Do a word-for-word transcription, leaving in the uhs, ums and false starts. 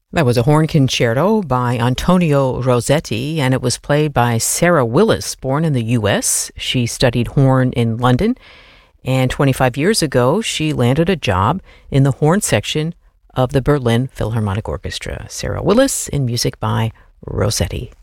That was a horn concerto by Antonio Rossetti, and it was played by Sarah Willis, born in the U S. She studied horn in London, and twenty-five years ago, she landed a job in the horn section of the Berlin Philharmonic Orchestra. Sarah Willis in music by Rossetti.